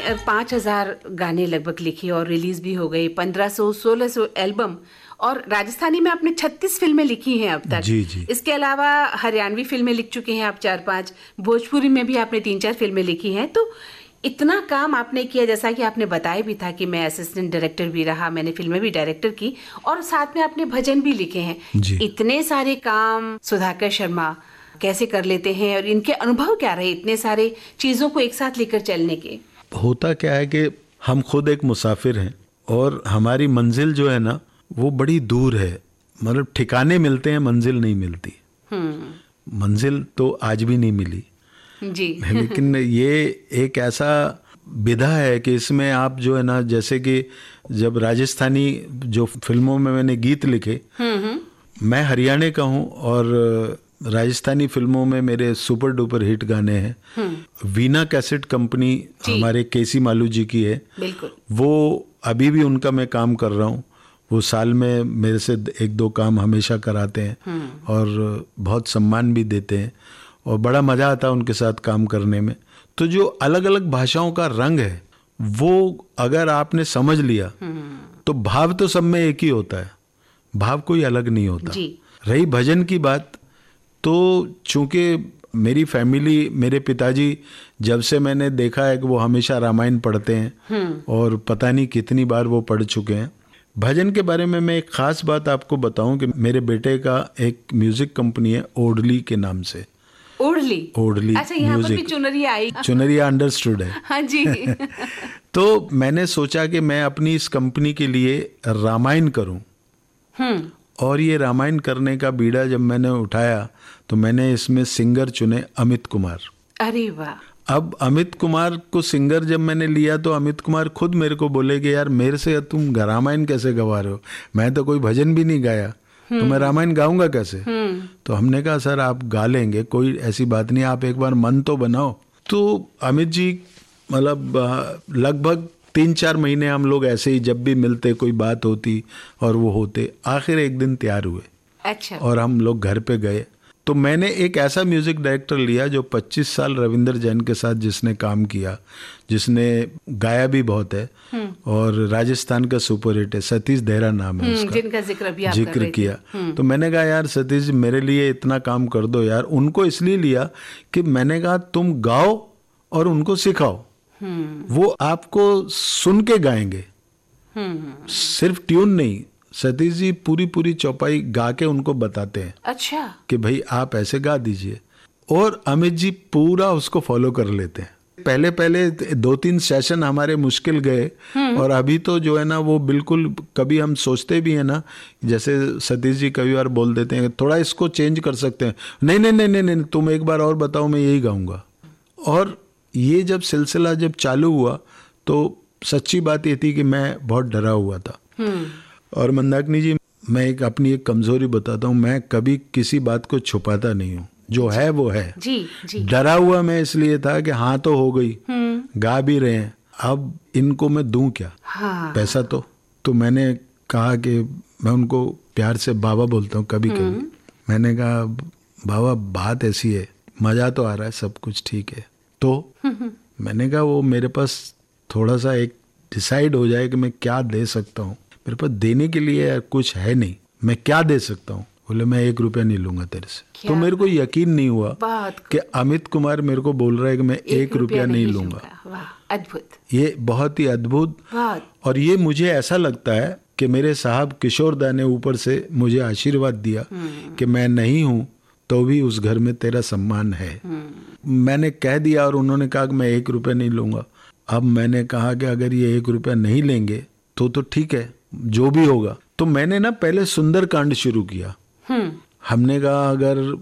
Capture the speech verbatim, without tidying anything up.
पाँच हजार गाने लगभग लिखे और रिलीज भी हो गए, पंद्रह सौ सोलह सौ एल्बम, और राजस्थानी में आपने छत्तीस फिल्में लिखी हैं अब तक। जी जी। इसके अलावा हरियाणवी फिल्में लिख चुके हैं आप चार पांच, भोजपुरी में भी आपने तीन चार फिल्में लिखी हैं। तो इतना काम आपने किया, जैसा कि आपने बताया भी था कि मैं असिस्टेंट डायरेक्टर भी रहा, मैंने फिल्में भी डायरेक्टर की, और साथ में आपने भजन भी लिखे हैं। इतने सारे काम सुधाकर शर्मा कैसे कर लेते हैं, और इनके अनुभव क्या रहे इतने सारे चीजों को एक साथ लेकर चलने के? होता क्या है कि हम खुद एक मुसाफिर हैं और हमारी मंजिल जो है ना वो बड़ी दूर है, मतलब ठिकाने मिलते हैं, मंजिल नहीं मिलती। मंजिल तो आज भी नहीं मिली जी। लेकिन ये एक ऐसा विधा है कि इसमें आप जो है ना, जैसे कि जब राजस्थानी जो फिल्मों में मैंने गीत लिखे, मैं हरियाणा का हूँ और राजस्थानी फिल्मों में मेरे सुपर डुपर हिट गाने हैं। वीना कैसेट कंपनी हमारे केसी मालू जी की है, बिल्कुल। वो अभी भी उनका मैं काम कर रहा हूँ। वो साल में मेरे से एक दो काम हमेशा कराते हैं और बहुत सम्मान भी देते हैं और बड़ा मज़ा आता है उनके साथ काम करने में। तो जो अलग अलग भाषाओं का रंग है वो अगर आपने समझ लिया तो भाव तो सब में एक ही होता है, भाव कोई अलग नहीं होता जी। रही भजन की बात, तो चूंकि मेरी फैमिली, मेरे पिताजी, जब से मैंने देखा है कि वो हमेशा रामायण पढ़ते हैं और पता नहीं कितनी बार वो पढ़ चुके हैं। भजन के बारे में मैं एक खास बात आपको बताऊं कि मेरे बेटे का एक म्यूजिक कंपनी है ओडली के नाम से। ओडली ओडली अच्छा, यहाँ पर भी चुनरिया आई। चुनरिया अंडरस्टूड है। हाँ जी। तो मैंने सोचा कि मैं अपनी इस कंपनी के लिए रामायण करूं, और ये रामायण करने का बीड़ा जब मैंने उठाया तो मैंने इसमें सिंगर चुने अमित कुमार। अरे वाह। अब अमित कुमार को सिंगर जब मैंने लिया तो अमित कुमार खुद मेरे को बोले कि यार मेरे से तुम रामायण कैसे गवा रहे हो, मैं तो कोई भजन भी नहीं गाया, तो मैं रामायण गाऊंगा कैसे। तो हमने कहा सर आप गा लेंगे, कोई ऐसी बात नहीं, आप एक बार मन तो बनाओ। तो अमित जी मतलब लगभग तीन चार महीने हम लोग ऐसे ही जब भी मिलते कोई बात होती और वो होते, आखिर एक दिन तैयार हुए। अच्छा। और हम लोग घर पे गए तो मैंने एक ऐसा म्यूजिक डायरेक्टर लिया जो पच्चीस साल रविंदर जैन के साथ जिसने काम किया, जिसने गाया भी बहुत है और राजस्थान का सुपर हिट है, सतीश देहरा नाम है उसका, जिनका जिक्र भी आप जिक्र किया। तो मैंने कहा यार सतीश जी मेरे लिए इतना काम कर दो यार। उनको इसलिए लिया कि मैंने कहा तुम गाओ और उनको सिखाओ, वो आपको सुन के गाएंगे, सिर्फ ट्यून नहीं, सतीश जी पूरी पूरी चौपाई गा के उनको बताते हैं। अच्छा। कि भाई आप ऐसे गा दीजिए, और अमित जी पूरा उसको फॉलो कर लेते हैं। पहले पहले दो तीन सेशन हमारे मुश्किल गए, और अभी तो जो है ना वो बिल्कुल, कभी हम सोचते भी हैं ना, जैसे सतीश जी कभी बार बोल देते हैं थोड़ा इसको चेंज कर सकते हैं, नहीं नहीं नहीं नहीं नहीं तुम एक बार और बताओ मैं यही गाऊंगा। और ये जब सिलसिला जब चालू हुआ तो सच्ची बात ये थी कि मैं बहुत डरा हुआ था। और मंदाकिनी जी मैं एक अपनी एक कमजोरी बताता हूँ, मैं कभी किसी बात को छुपाता नहीं हूँ, जो है वो है। जी, जी। डरा हुआ मैं इसलिए था कि हाँ तो हो गई, गा भी रहे हैं, अब इनको मैं दूं क्या। हाँ। पैसा तो तो मैंने कहा कि मैं उनको प्यार से बाबा बोलता हूँ कभी कभी। मैंने कहा बाबा बात ऐसी है, मजा तो आ रहा है, सब कुछ ठीक है, तो मैंने कहा वो मेरे पास थोड़ा सा एक डिसाइड हो जाए कि मैं क्या दे सकता हूँ। मेरे पास देने के लिए कुछ है नहीं, मैं क्या दे सकता हूँ। बोले मैं एक रुपया नहीं लूंगा तेरे से। तो मेरे को यकीन नहीं हुआ कि अमित कुमार मेरे को बोल रहा है कि मैं एक, एक रुपया नहीं लूंगा। अद्भुत, ये बहुत ही अद्भुत। और ये मुझे ऐसा लगता है कि मेरे साहब किशोर दा ने ऊपर से मुझे आशीर्वाद दिया कि मैं नहीं हूँ तो भी उस घर में तेरा सम्मान है। मैंने कह दिया और उन्होंने कहा कि मैं एक रुपया नहीं लूंगा। अब मैंने कहा कि अगर ये एक रुपया नहीं लेंगे तो तो ठीक है, जो भी होगा। तो मैंने ना पहले सुंदर कांड शुरू किया। हमने कहा अगर